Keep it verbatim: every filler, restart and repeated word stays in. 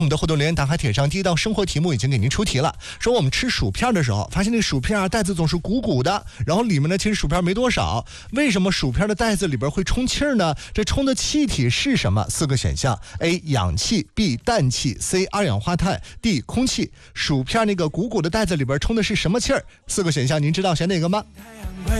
我们的互动留言打卡帖上第一道生活题目已经给您出题了，说我们吃薯片的时候发现那个薯片啊袋子总是鼓鼓的，然后里面呢其实薯片没多少，为什么薯片的袋子里边会充气呢？这充的气体是什么？四个选项 A 氧气 B 氮气 C 二氧化碳 D 空气。薯片那个鼓鼓的袋子里边充的是什么气儿？四个选项您知道选哪个吗？